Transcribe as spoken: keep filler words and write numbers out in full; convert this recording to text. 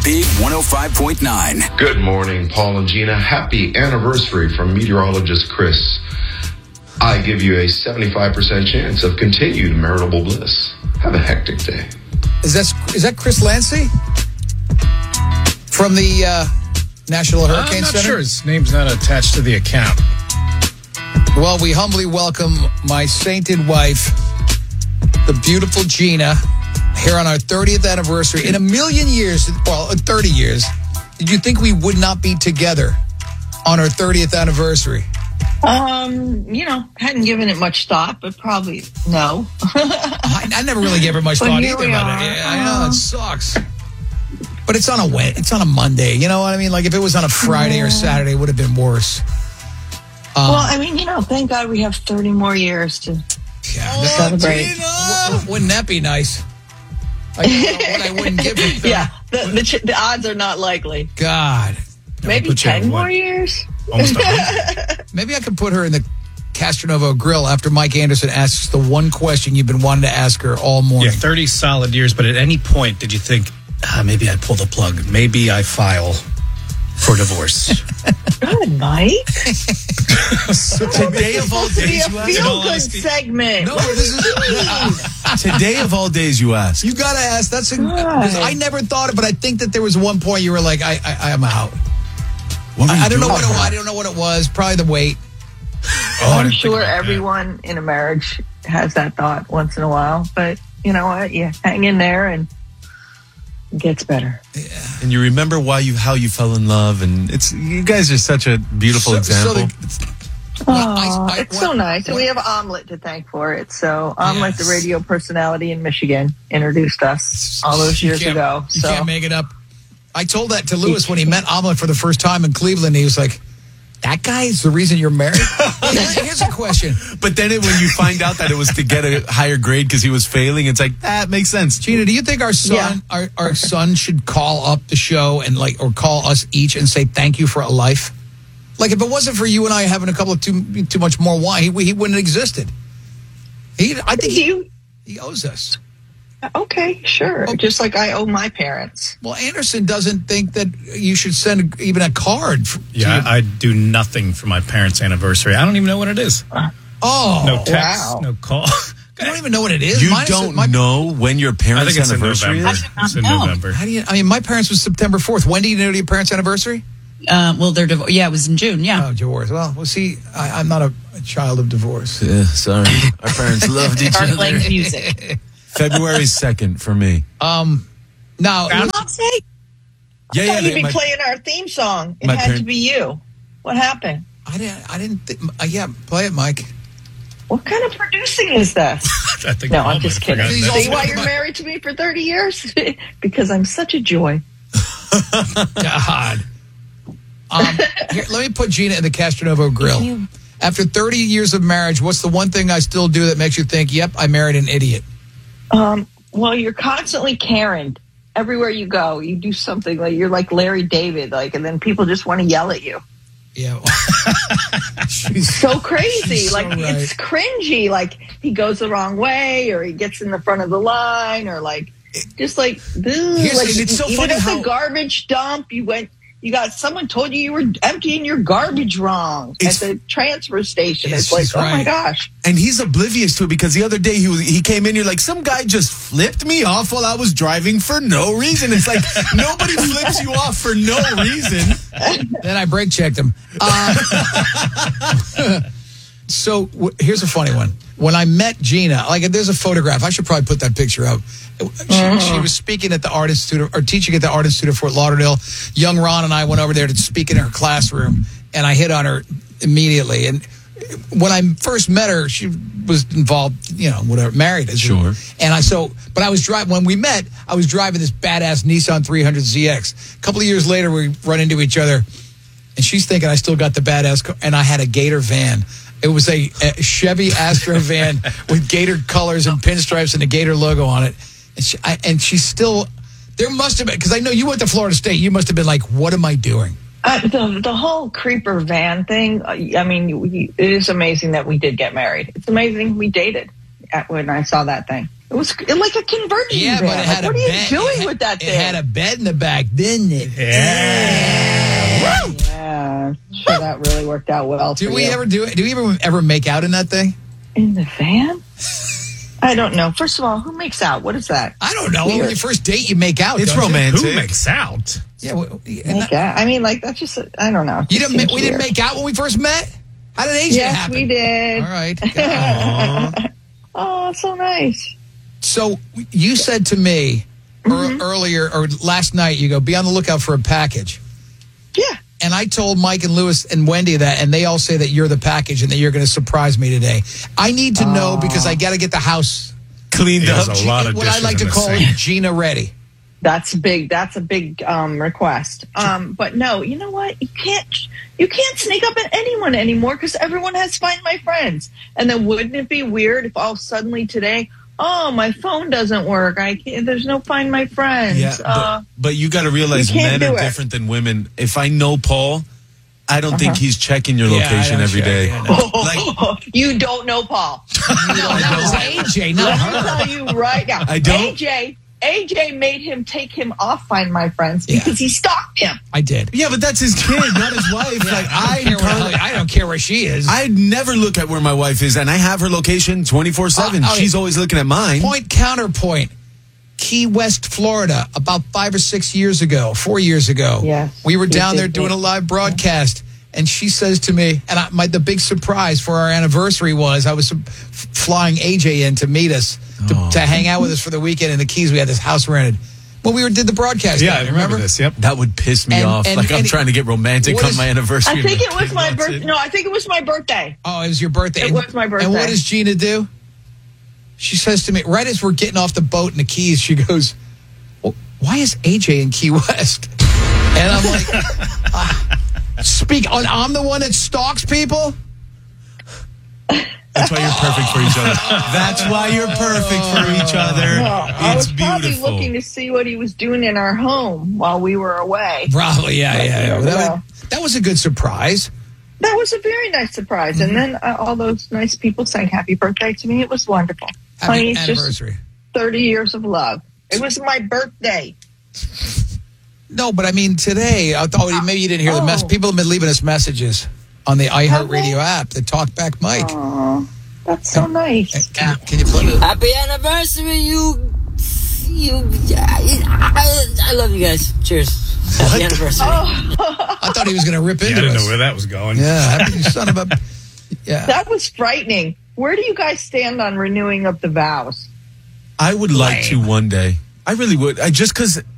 Big one oh five point nine. Good morning, Paul and Gina. Happy anniversary from meteorologist Chris. I give you a seventy-five percent chance of continued marital bliss. Have a hectic day. Is that, is that Chris Lancy? From the uh, National Hurricane I'm not Center? sure. His name's not attached to the account. Well, we humbly welcome my sainted wife, the beautiful Gina, here on our thirtieth anniversary. In a million years, well, thirty years, did you think we would not be together on our thirtieth anniversary? Um, you know, hadn't given it much thought, but probably no. I, I never really gave her much But thought here either. we But are. it, I know, it sucks. But it's on a Wed- it's on a Monday. You know what I mean? Like if it was on a Friday or Saturday, it would have been worse. Um, Well, I mean, you know, thank God we have thirty more years to yeah, celebrate. w- wouldn't that be nice? I don't know what I wouldn't give her. Yeah, the, the ch- the odds are not likely. God. Maybe put you at ten what? more years. Almost a hundred. Maybe I could put her in the Castronovo grill after Mike Anderson asks the one question you've been wanting to ask her all morning. Yeah, thirty solid years. But at any point, did you think, ah, maybe I pull the plug? Maybe I file for divorce? Good, Mike. So today of all Supposed to be days, a you ask? feel good honesty. segment. No, this is. Today of all days, you ask? You gotta ask. That's a, Right. I never thought it, but I think that there was one point you were like, I, I, I'm out. What were you I, I don't know doing? what it, I don't know what it was. Probably the weight. I'm sure everyone in a marriage has that thought once in a while, but you know what? You hang in there and it gets better. And you remember why you how you fell in love, and it's you guys are such a beautiful So- example. So the, Oh, I- I- it's so what- nice. And we have Omelet to thank for it. So Omelet, Yes. the radio personality in Michigan, introduced us all those You years can't- ago. You So can't make it up. I told that to Lewis when he met Omelet for the first time in Cleveland. He was like, that guy is the reason you're married? Here's, here's a question. But then it, when you find out that it was to get a higher grade because he was failing, it's like, that makes sense. Gina, do you think our son Yeah. our, our son should call up the show and like or call us each and say thank you for a life? Like if it wasn't for you and I having a couple of too too much more wine, he, he wouldn't have existed. He, I think he, you he owes us. okay, sure. Oh. Just like I owe my parents. Well, Anderson doesn't think that you should send even a card. For, Yeah, to- I, I do nothing for my parents' anniversary. I don't even know what it is. oh, No text, wow. no call. I don't even know what it is. You Mine is- don't my- know when your I parents' think it's in anniversary November. is? It's in know. November. How do you? I mean, my parents was September fourth. When do you know your parents' anniversary? Uh, well, they're divorced. Yeah, it was in June. Yeah. Oh, divorce. Well, we'll see. I, I'm not a, a child of divorce. Yeah, sorry. Our parents loved each Start other. playing music. February second for me. Um, now, Groundhog's Day? Yeah, I yeah. thought you'd they- be my- playing our theme song. It my had parent- to be you. What happened? I didn't. I didn't. Th- uh, yeah, play it, Mike. What kind of producing is this? I think No, all I'm might just have kidding. forgotten He's that. also- See why you're married to me for thirty years? Because I'm such a joy. God. Um, here, let me put Gina in the Castronovo grill. After thirty years of marriage, what's the one thing I still do that makes you think, "Yep, I married an idiot"? Um, well, you're constantly Karen. Everywhere you go, you do something like you're like Larry David, like, and then people just want to yell at you. Yeah. She's So crazy, She's so like right. it's cringy. Like he goes the wrong way, or he gets in the front of the line, or like just like, ugh, Here's- like it's so even funny at how- the garbage dump, you went. You got someone told you you were emptying your garbage wrong It's- at the transfer station. Yes, It's like, she's oh my right. gosh. And he's oblivious to it because the other day he was, he came in, you're like, some guy just flipped me off while I was driving for no reason. It's like, nobody flips you off for no reason. Then I brake checked him. Uh, so w- here's a funny one. When I met Gina, like there's a photograph. I should probably put that picture up. She, she was speaking at the Art Institute, or teaching at the Art Institute of Fort Lauderdale. Young Ron and I went over there to speak in her classroom, and I hit on her immediately. And when I first met her, she was involved, you know, whatever, married. as Sure. And I so, but I was driving, when we met, I was driving this badass Nissan three hundred Z X. A couple of years later, we run into each other, and she's thinking I still got the badass car, and I had a Gator van. It was a, a Chevy Astro van with Gator colors and pinstripes and a Gator logo on it. And she, I, and she's still, there must have been, because I know you went to Florida State, you must have been like, what am I doing? Uh, the the whole creeper van thing. uh, I mean, we, it is amazing that we did get married. It's amazing we dated at, when I saw that thing. It was like a conversion Yeah, van. but it Like, had what a are you bed. doing it had, with that it thing? had a bed in the back, didn't it? Yeah. Yeah, sure, that really worked out well. Do for we you. ever do? Do we ever ever make out in that thing? in the van? I don't know. First of all, who makes out? What is that? I don't know. Weird. When you first date, you make out. It's don't you? romantic. Who makes out? Yeah. well, and Make out? I mean, like that's just. I don't know. It You just didn't. ma- seems We didn't weird. make out when we first met. How did A J Yes, happen? we did. All right. Aw. Oh, so nice. So you said to me Mm-hmm. ear- earlier or last night, you go, be on the lookout for a package. Yeah. And I told Mike and Lewis and Wendy that, and they all say that you're the package and that you're going to surprise me today. I need to know because I got to get the house Cleaned There's up. a lot of what I dishes like in to the call sink. Gina ready. That's big. That's a big um, request. Um, but no, you know what? You can't. You can't sneak up at anyone anymore because everyone has Find My Friends. And then wouldn't it be weird if all suddenly today, oh, my phone doesn't work. I can't, there's no Find My Friends. Yeah, uh, but, but you got to realize you can't men do are it. different than women. If I know Paul, I don't think he's checking your Yeah, I location don't every check, day. yeah, no. Like, you don't know Paul. No, that was A J, not Let me her. tell you right now. I don't- A J, A J made him take him off Find My Friends Yeah. because he stalked him. I did. yeah, but that's his kid, not his wife. Like I I, don't, care where, the hell- I don't care where she is. I never look at where my wife is, and I have her location twenty-four seven. Uh, oh, She's yeah. always looking at mine. Point counterpoint. Key West, Florida, about five or six years ago, four years ago. Yes, we were you down did there doing a think- live broadcast, and she says to me, and I, my the big surprise for our anniversary was I was f- flying A J in to meet us to, Oh. to hang out with us for the weekend in the Keys. We had this house rented. Well, we were, did the broadcast. Yeah, down I there, remember this. Yep. That would piss me And- off. and- like I'm and- trying to get romantic What on is- my anniversary. I think and it was the my kid wants birthday. it. No, I think it was my birthday. Oh, it was your birthday. It was my birthday. And what does Gina do? She says to me, right as we're getting off the boat in the Keys, she goes, well, why is A J in Key West? And I'm like, uh, speak, on, I'm the one that stalks people? That's why you're perfect for each other. That's why you're perfect for each other. I It's was probably beautiful. looking to see what he was doing in our home while we were away. Probably, yeah, yeah. yeah. That, Yeah. was, that was a good surprise. That was a very nice surprise. And then uh, all those nice people sang happy birthday to me. It was wonderful. Happy Honey, it's just anniversary. thirty years of love. It was my birthday. No, but I mean, today, I thought maybe you didn't hear the mess. Oh. People have been leaving us messages on the Have they? iHeartRadio app, the Talkback Mike. Oh, that's so nice. Can, you, can you play it? Happy anniversary, you. You. I, I love you guys. Cheers. Happy anniversary. I thought he was going to rip Yeah, I into didn't us. know where that was going. Yeah, happy son of a. Yeah. That was frightening. Where do you guys stand on renewing of the vows? I would like to one day. I really would. I just because